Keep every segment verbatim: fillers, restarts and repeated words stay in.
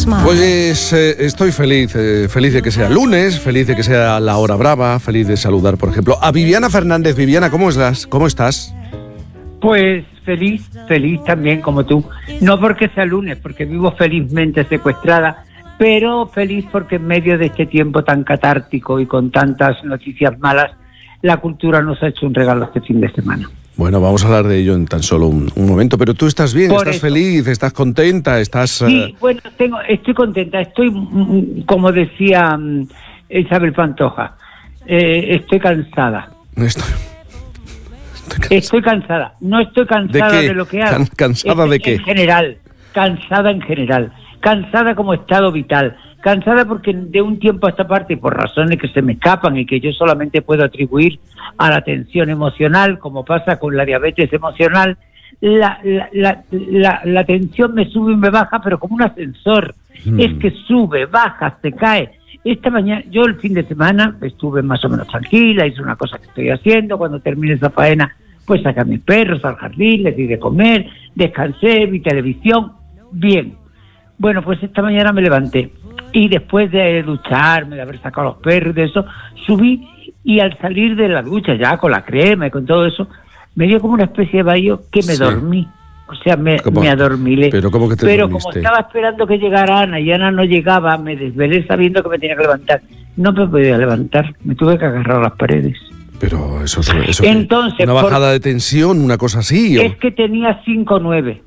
smile. Pues eh, estoy feliz, eh, feliz de que sea lunes, feliz de que sea la hora brava, feliz de saludar, por ejemplo, a Viviana Fernández. Viviana, ¿cómo estás? ¿Cómo estás? Pues feliz, feliz también como tú. No porque sea lunes, porque vivo felizmente secuestrada, pero feliz porque en medio de este tiempo tan catártico y con tantas noticias malas, la cultura nos ha hecho un regalo este fin de semana. Bueno, vamos a hablar de ello en tan solo un, un momento, pero tú estás bien, Por estás eso. feliz, estás contenta, estás... Sí, eh, bueno, tengo, estoy contenta, estoy, mm, como decía mm, Isabel Pantoja, eh, estoy cansada. estoy, estoy cansada. Estoy cansada, no estoy cansada ¿De de, qué? lo que hago. Can- ¿cansada en, de qué? En general, cansada en general, cansada como estado vital, cansada porque de un tiempo a esta parte, por razones que se me escapan y que yo solamente puedo atribuir a la tensión emocional, como pasa con la diabetes emocional, la, la, la, la, la tensión me sube y me baja, pero como un ascensor. Mm. Es que sube, baja, se cae. Esta mañana, yo el fin de semana estuve más o menos tranquila, hice una cosa que estoy haciendo, cuando termine esa faena, pues saqué a mis perros al jardín, les di de comer, descansé, vi televisión, bien. Bueno, pues esta mañana me levanté y después de ducharme, de haber sacado a los perros y de eso, subí y al salir de la ducha ya con la crema y con todo eso, me dio como una especie de vaío que me Sí. dormí. O sea, me, ¿Cómo? me adormilé. ¿Pero cómo que te Pero dormiste? como estaba esperando que llegara Ana y Ana no llegaba, me desvelé sabiendo que me tenía que levantar. No me podía levantar, me tuve que agarrar a las paredes. Pero eso es eso, Entonces, una por- bajada de tensión, una cosa así. ¿o? Es que tenía cinco nueve.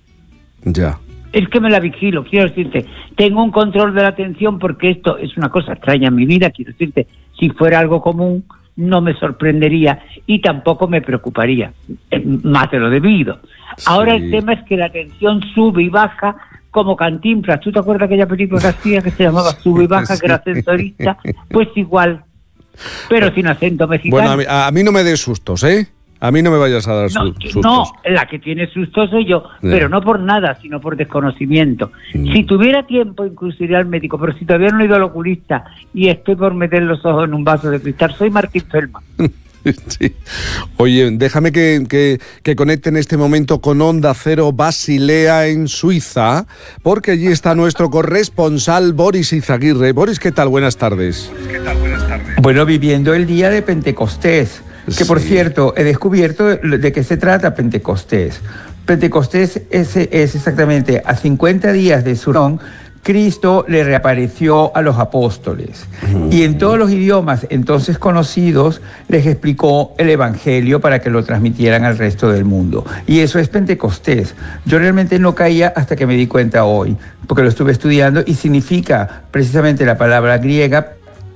Ya. Es que me la vigilo, quiero decirte, tengo un control de la atención porque esto es una cosa extraña en mi vida, quiero decirte, si fuera algo común no me sorprendería y tampoco me preocuparía, eh, más de lo debido. Sí. Ahora el tema es que la atención sube y baja como Cantinflas. ¿Tú te acuerdas de aquella película que hacía que se llamaba Sube y Baja, Sí. que era ascensorista? Pues igual, pero sin acento mexicano. Bueno, a mí, a mí no me des sustos, ¿eh? A mí no me vayas a dar No, su- que- sustos. no, la que tiene susto soy yo, Ya. pero no por nada, sino por desconocimiento. Mm. Si tuviera tiempo, incluso iría al médico, pero si todavía no he ido al oculista y estoy por meter los ojos en un vaso de cristal, soy Martín Feldman. Sí. Oye, déjame que, que, que conecte en este momento con Onda Cero Basilea en Suiza, porque allí está nuestro corresponsal Boris Izaguirre. Boris, ¿qué tal? Buenas tardes. Bueno, viviendo el día de Pentecostés, que por Sí. cierto, he descubierto de, de qué se trata Pentecostés. Pentecostés es, es exactamente a cincuenta días de su resurrección, Cristo le reapareció a los apóstoles y en todos los idiomas entonces conocidos les explicó el Evangelio para que lo transmitieran al resto del mundo. Y eso es Pentecostés. Yo realmente no caía hasta que me di cuenta hoy, porque lo estuve estudiando y significa precisamente la palabra griega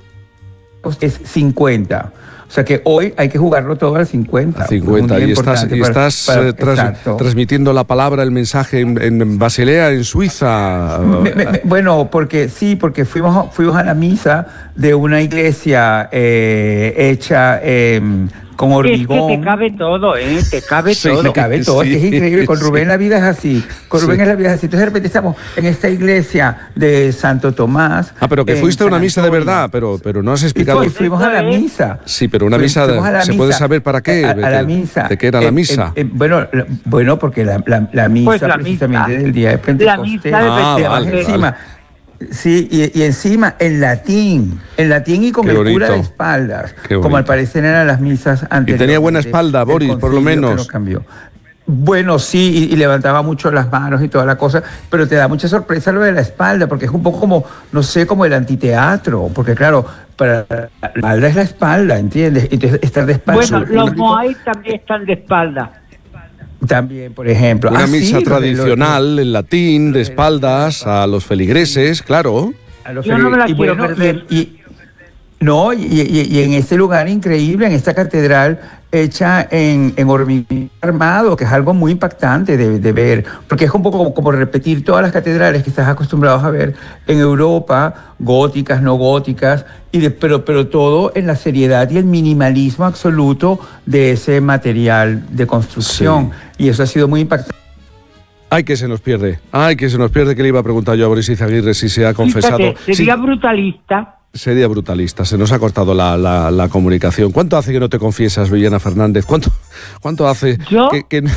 es cincuenta. O sea que hoy hay que jugarlo todo al cincuenta. A cincuenta. Un día Y estás, importante y para- estás para- eh, tras- exacto. transmitiendo la palabra, el mensaje en, en Basilea, en Suiza. Me- me- me- bueno, porque sí, porque fuimos, fuimos a la misa de una iglesia eh, hecha eh, con Es hormigón. que te cabe todo, ¿eh? Te cabe Sí, todo. Me cabe todo, Sí, es que es increíble. Con Rubén sí. la vida es así. Con Rubén Sí. es la vida es así. Entonces de repente estamos en esta iglesia de Santo Tomás. Ah, pero que en fuiste a una San misa de Antonio. verdad, pero, pero no has Y explicado. fue- fuimos a la misa. Sí, pero una Fu- misa, fuimos a la ¿se misa. puede saber para qué? A, a la ¿De- misa. ¿De qué era la Eh, misa? eh, eh, bueno, la- bueno, porque la, la, la misa Pues la precisamente misa. del día de La Pentecostés. misa de Ah, Pentecostés. vale, encima, sí, y, y encima en latín, en latín y con Qué el bonito. cura de espaldas, Qué como al bonito. parecer eran las misas anteriores. tenía buena espalda, del Boris, por lo concilio que menos. no cambió. Bueno, sí, y, y levantaba mucho las manos y toda la cosa, pero te da mucha sorpresa lo de la espalda, porque es un poco como, no sé, como el antiteatro, porque claro, para la espalda es la espalda, ¿entiendes? Entonces estar de espalda. Bueno, sobre los un- Moai también están de espalda. También, por ejemplo. Una Ah, sí, misa lo de- lo- tradicional en latín, de espaldas, a los feligreses, claro. a los Yo no me la y quiero bueno, perder. Y, y- no, y, y- y en este lugar increíble, en esta catedral hecha en, en hormigón armado, que es algo muy impactante de, de ver, porque es un poco como, como repetir todas las catedrales que estás acostumbrados a ver en Europa, góticas, no góticas, y de, pero, pero todo en la seriedad y el minimalismo absoluto de ese material de construcción. Y eso ha sido muy impactante. Ay, que se nos pierde. Ay, que se nos pierde, que le iba a preguntar yo a Boris Izaguirre si se ha confesado. Fíjate, sería brutalista. Sería brutalista, se nos ha cortado la, la, la comunicación. ¿Cuánto hace que no te confiesas, Viviana Fernández? ¿Cuánto, cuánto hace ¿Yo? que, que-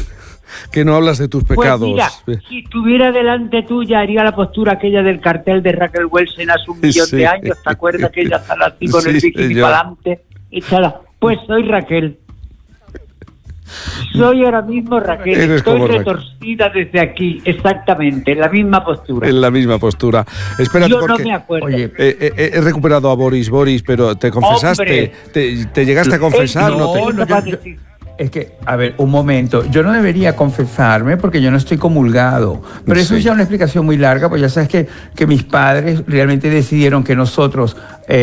que no hablas de tus pecados. Pues mira, si estuviera delante tuya haría la postura aquella del cartel de Raquel Welch en hace un millón Sí. de años. ¿Te acuerdas que ella sale así con Sí, el bikini señor. para adelante? Échala. Pues soy Raquel. Soy ahora mismo Raquel. Eres Estoy como Raquel. retorcida desde aquí, exactamente, en la misma postura. En la misma postura. Espérate, Yo no porque me acuerdo. Oye, eh, eh, he recuperado a Boris, Boris, pero ¿te confesaste? ¡Hombre! ¿Te, te llegaste a confesar? Él ¿No te- no, Él no, capaz yo- de yo- decir, Es que, a ver, un momento, yo no debería confesarme porque yo no estoy comulgado, pero eso Sí. es ya una explicación muy larga, pues ya sabes que, que mis padres realmente decidieron que nosotros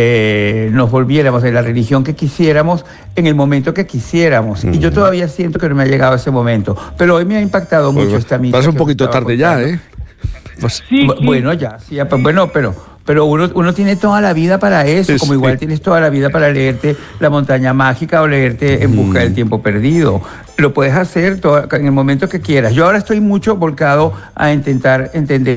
eh, nos volviéramos de la religión que quisiéramos en el momento que quisiéramos, y yo todavía siento que no me ha llegado ese momento, pero hoy me ha impactado Pues mucho esta misa. vas un que poquito estaba tarde ya, contando. ¿eh? Pues- sí, Bu- sí. Bueno, ya, sí, ya, pues, bueno, pero, pero uno, uno tiene toda la vida para eso, como Sí. igual tienes toda la vida para leerte La montaña mágica o leerte En busca del tiempo perdido. Lo puedes hacer todo- en el momento que quieras. Yo ahora estoy mucho volcado a intentar entender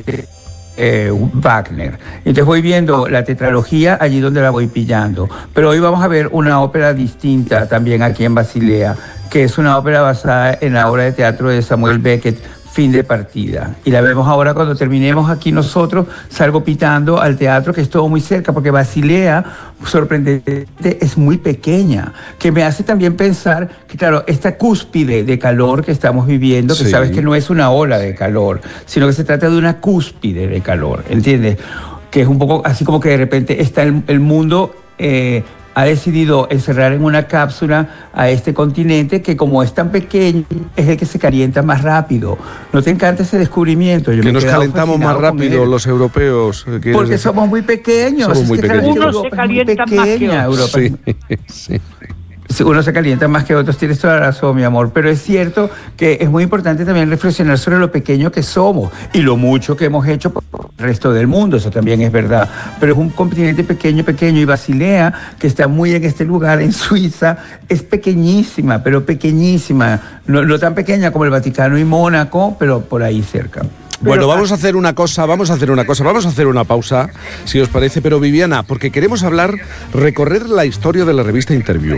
eh, Wagner. Entonces voy viendo la tetralogía allí donde la voy pillando. Pero hoy vamos a ver una ópera distinta también aquí en Basilea, que es una ópera basada en la obra de teatro de Samuel Beckett, Fin de partida. Y la vemos ahora cuando terminemos aquí nosotros, salgo pitando al teatro, que es todo muy cerca, porque Basilea, sorprendente, es muy pequeña, que me hace también pensar que, claro, esta cúspide de calor que estamos viviendo, que Sí. sabes que no es una ola de calor, sino que se trata de una cúspide de calor, ¿entiendes? Que es un poco así como que de repente está el, el mundo... eh, ha decidido encerrar en una cápsula a este continente que, como es tan pequeño, es el que se calienta más rápido. ¿No te encanta ese descubrimiento? Yo que me he nos quedado calentamos más fascinado con rápido él. los europeos. ¿quieres Porque decir? somos muy pequeños. Somos Es muy que, claro, pequeños. Uno Europa se es muy calienta más que pequeña, otros. Europa es Sí, sí. Sí, uno se calienta más que otros, tienes toda la razón, mi amor, pero es cierto que es muy importante también reflexionar sobre lo pequeño que somos y lo mucho que hemos hecho por el resto del mundo, eso también es verdad, pero es un continente pequeño, pequeño, y Basilea, que está muy en este lugar, en Suiza, es pequeñísima, pero pequeñísima, no, no tan pequeña como el Vaticano y Mónaco, pero por ahí cerca. Bueno, vamos a hacer una cosa, vamos a hacer una cosa, vamos a hacer una pausa, si os parece, pero Viviana, porque queremos hablar, recorrer la historia de la revista Interview.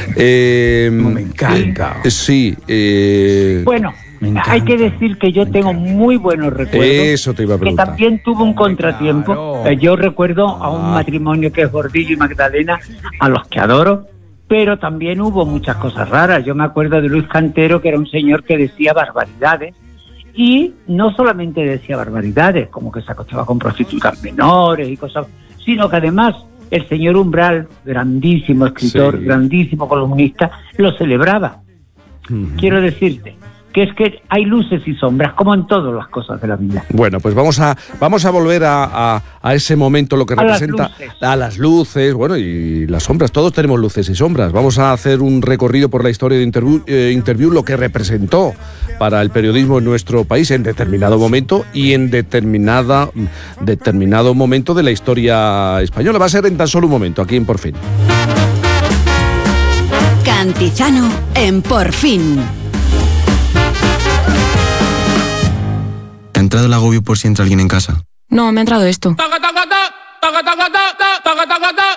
Eh, Me encanta. eh, sí. eh, Bueno, Me encanta. hay que decir que yo tengo muy buenos recuerdos. Eso te iba a Que preguntar. también tuvo un contratiempo. Claro. Eh, Yo recuerdo a un Ah. matrimonio que es Gordillo y Magdalena, a los que adoro, pero también hubo muchas cosas raras. Yo me acuerdo de Luis Cantero, que era un señor que decía barbaridades, y no solamente decía barbaridades, como que se acostaba con prostitutas menores y cosas, sino que además el señor Umbral, grandísimo escritor, Sí. grandísimo columnista, lo celebraba. Ujú. Quiero decirte que es que hay luces y sombras, como en todas las cosas de la vida. Bueno, pues vamos a, vamos a volver a, a- a ese momento, lo que A las representa luces. a las luces, bueno, y las sombras. Todos tenemos luces y sombras. Vamos a hacer un recorrido por la historia de Interview, eh, Interview, lo que representó para el periodismo en nuestro país en determinado momento y en determinada, determinado momento de la historia española. Va a ser en tan solo un momento, aquí en Por Fin. Cantizano en Por Fin. ¿Te ha entrado el agobio por si entra alguien en casa? No, me ha entrado esto.